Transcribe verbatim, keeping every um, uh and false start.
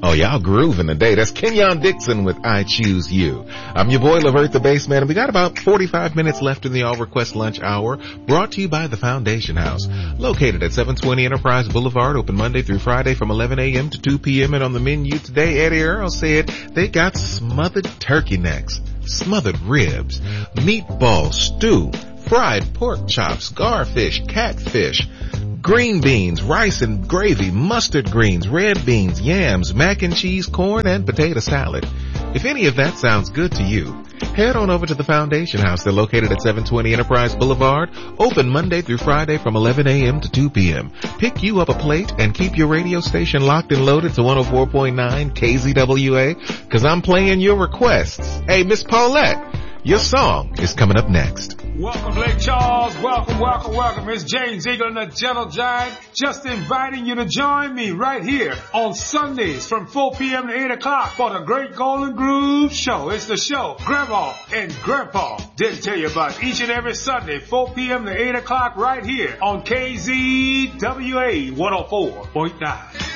Oh, y'all grooving today. That's Kenyon Dixon with I Choose You. I'm your boy, LaVert the Bassman, and we got about forty-five minutes left in the All Request Lunch Hour, brought to you by the Foundation House, located at seven twenty Enterprise Boulevard, open Monday through Friday from eleven a.m. to two p.m. And on the menu today, Eddie Earl said they got smothered turkey necks, smothered ribs, meatball stew, fried pork chops, garfish, catfish, green beans, rice and gravy, mustard greens, red beans, yams, mac and cheese, corn, and potato salad. If any of that sounds good to you, head on over to the Foundation House. They're located at seven twenty Enterprise Boulevard, open Monday through Friday from eleven a.m. to two p.m. Pick you up a plate and keep your radio station locked and loaded to one oh four point nine K Z W A, because I'm playing your requests. Hey, Miss Paulette, your song is coming up next. Welcome, Lake Charles. Welcome, welcome, welcome. It's James Eagle and the Gentle Giant. Just inviting you to join me right here on Sundays from four p.m. to eight o'clock for the Great Golden Groove Show. It's the show Grandma and Grandpa didn't tell you about each and every Sunday, four p.m. to eight o'clock right here on K Z W A one oh four point nine.